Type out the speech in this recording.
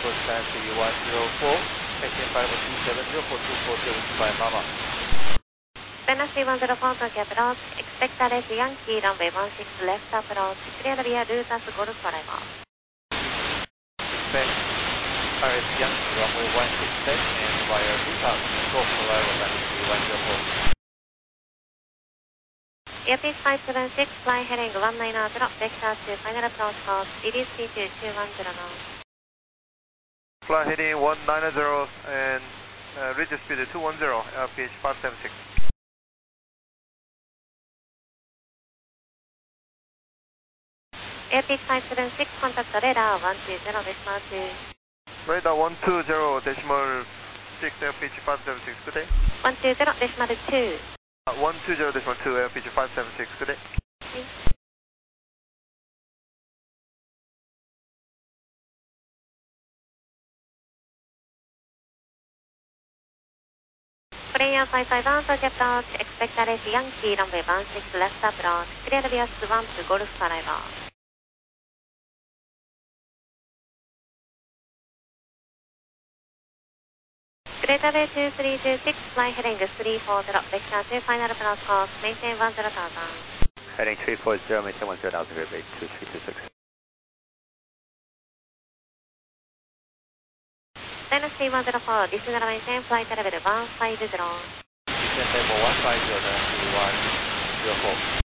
approach taxi 104, taxi 5270 for 2475 Mama. Dynasty 104 Tokyo approach, expect RS Yankee runway 16 left approach, clear via Lutas Golf arrival. Expect RS Yankee runway 16 left and via Lutas Golf arrival Dynasty 104. Airfield 576, fly heading 190, vector to final approach course, release speed to 210 now. Fly heading 190 and reduce speed to 210, LPH 576. Airfield 576, contact radar 120.2. Radar 120.6, LPH 576, good day. 120.2. 120.2, LPH 576, good day. Okay. Korea 551, Tokyo approach, expect RS Yankee runway 16 left approach, clear via Swamp Golf arrival. Greater Bay 2326, fly heading 340, vector to final approach course, maintain 10,000. Heading 340, maintain 10,000, Greater Bay 2326. Dynasty 104, descend maintain flight level 150. Descend level 150, Dynasty 104.